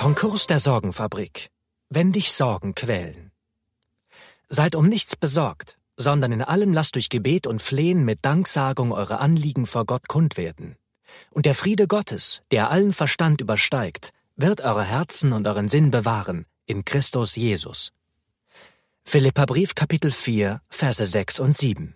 Konkurs der Sorgenfabrik. Wenn dich Sorgen quälen. Seid um nichts besorgt, sondern in allem lasst durch Gebet und Flehen mit Danksagung eure Anliegen vor Gott kund werden. Und der Friede Gottes, der allen Verstand übersteigt, wird eure Herzen und euren Sinn bewahren, in Christus Jesus. Philipperbrief Kapitel 4, Verse 6 und 7.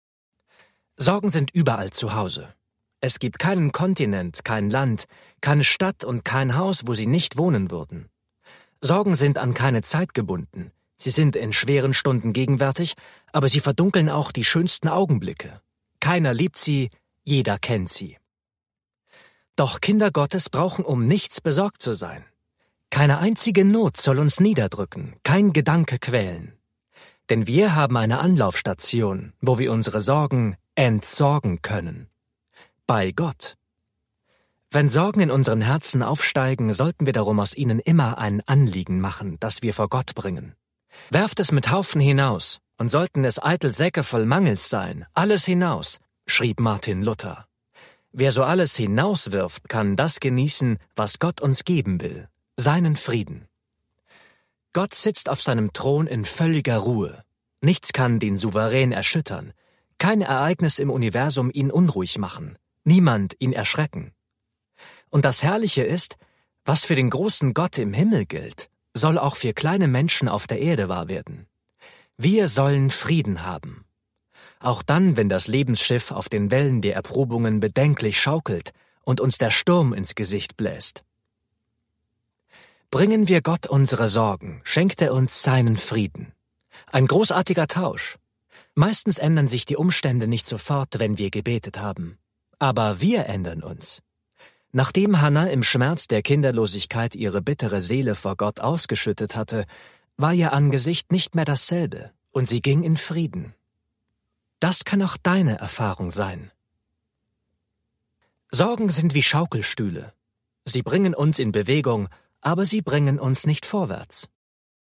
Sorgen sind überall zu Hause. Es gibt keinen Kontinent, kein Land, keine Stadt und kein Haus, wo sie nicht wohnen würden. Sorgen sind an keine Zeit gebunden. Sie sind in schweren Stunden gegenwärtig, aber sie verdunkeln auch die schönsten Augenblicke. Keiner liebt sie, jeder kennt sie. Doch Kinder Gottes brauchen um nichts besorgt zu sein. Keine einzige Not soll uns niederdrücken, kein Gedanke quälen. Denn wir haben eine Anlaufstation, wo wir unsere Sorgen entsorgen können. Bei Gott. Wenn Sorgen in unseren Herzen aufsteigen, sollten wir darum aus ihnen immer ein Anliegen machen, das wir vor Gott bringen. Werft es mit Haufen hinaus, und sollten es eitel Säcke voll Mangels sein, alles hinaus, schrieb Martin Luther. Wer so alles hinauswirft, kann das genießen, was Gott uns geben will, seinen Frieden. Gott sitzt auf seinem Thron in völliger Ruhe. Nichts kann den Souverän erschüttern, kein Ereignis im Universum ihn unruhig machen, niemand ihn erschrecken. Und das Herrliche ist, was für den großen Gott im Himmel gilt, soll auch für kleine Menschen auf der Erde wahr werden. Wir sollen Frieden haben. Auch dann, wenn das Lebensschiff auf den Wellen der Erprobungen bedenklich schaukelt und uns der Sturm ins Gesicht bläst. Bringen wir Gott unsere Sorgen, schenkt er uns seinen Frieden. Ein großartiger Tausch. Meistens ändern sich die Umstände nicht sofort, wenn wir gebetet haben. Aber wir ändern uns. Nachdem Hannah im Schmerz der Kinderlosigkeit ihre bittere Seele vor Gott ausgeschüttet hatte, war ihr Angesicht nicht mehr dasselbe, und sie ging in Frieden. Das kann auch deine Erfahrung sein. Sorgen sind wie Schaukelstühle. Sie bringen uns in Bewegung, aber sie bringen uns nicht vorwärts.